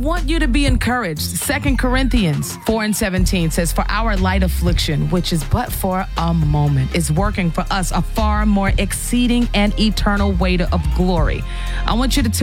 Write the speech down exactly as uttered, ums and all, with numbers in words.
want you to be encouraged. Second Corinthians four and seventeen says, for our light affliction, which is but for a moment, is working for us a far more exceeding and eternal weight of glory. I want you to tune